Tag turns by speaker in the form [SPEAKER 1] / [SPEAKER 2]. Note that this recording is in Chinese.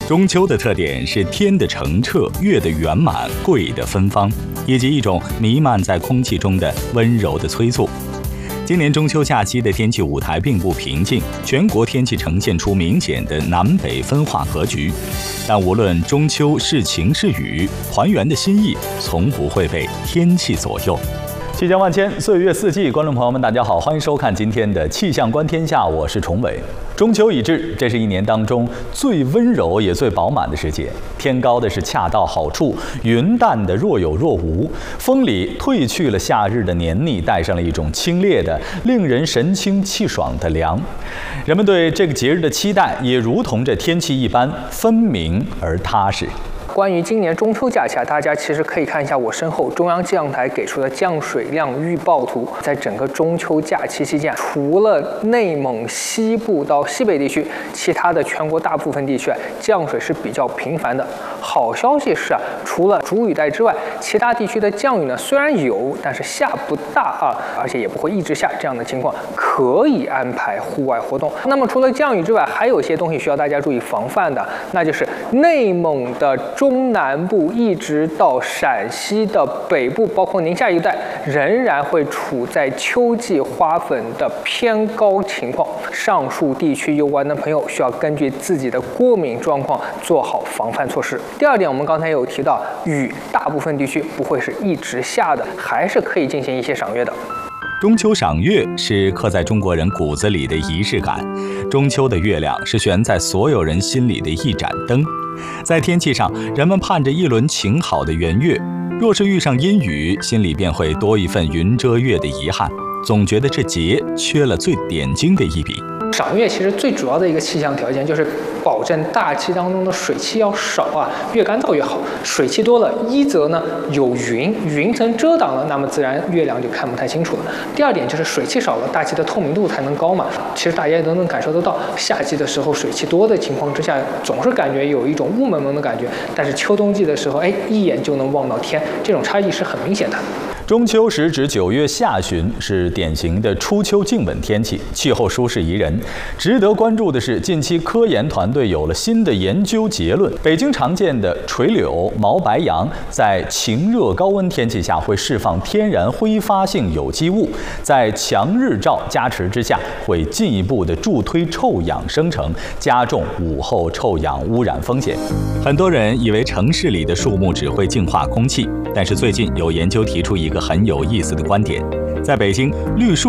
[SPEAKER 1] 中秋的特点是天的澄澈、月的圆满、桂的芬芳，以及一种弥漫在空气中的温柔的催促。今年中秋假期的天气舞台并不平静，全国天气呈现出明显的南北分化格局。但无论中秋是晴是雨，团圆的心意从不会被天气左右。气象万千，岁月四季，观众朋友们，大家好，欢迎收看今天的《气象观天下》，我是崇伟。中秋已至，这是一年当中最温柔也最饱满的时节。天高的是恰到好处，云淡的若有若无，风里褪去了夏日的黏腻，带上了一种清冽的、令人神清气爽的凉。人们对这个节日的期待，也如同这天气一般分明而踏实。
[SPEAKER 2] 关于今年中秋假期，大家其实可以看一下我身后中央气象台给出的降水量预报图。在整个中秋假期期间，除了内蒙西部到西北地区，其他的全国大部分地区降水是比较频繁的。好消息是除了主雨带之外，其他地区的降雨呢虽然有，但是下不大而且也不会一直下，这样的情况可以安排户外活动。那么除了降雨之外，还有一些东西需要大家注意防范的，那就是内蒙的中南部一直到陕西的北部，包括宁夏一带，仍然会处在秋季花粉的偏高情况。上述地区游玩的朋友需要根据自己的过敏状况做好防范措施。第二点，我们刚才有提到，雨大部分地区不会是一直下的，还是可以进行一些赏月的。
[SPEAKER 1] 中秋赏月是刻在中国人骨子里的仪式感，中秋的月亮是悬在所有人心里的一盏灯。在天气上，人们盼着一轮晴好的圆月，若是遇上阴雨，心里便会多一份云遮月的遗憾，总觉得这节缺了最点睛的一笔。
[SPEAKER 2] 赏月其实最主要的一个气象条件就是保证大气当中的水汽要少越干燥越好。水汽多了，一则呢有云层遮挡了，那么自然月亮就看不太清楚了。第二点就是水汽少了，大气的透明度才能高嘛。其实大家也都能感受得到，夏季的时候水汽多的情况之下，总是感觉有一种雾蒙蒙的感觉，但是秋冬季的时候，一眼就能望到天，这种差异是很明显的。
[SPEAKER 1] 中秋时指9月下旬，是典型的初秋静稳天气，气候舒适宜人。值得关注的是，近期科研团队有了新的研究结论：北京常见的垂柳、毛白杨，在晴热高温天气下会释放天然挥发性有机物，在强日照加持之下，会进一步的助推臭氧生成，加重午后臭氧污染风险。很多人以为城市里的树木只会净化空气，但是最近有研究提出一个很有意思的观点，在北京绿树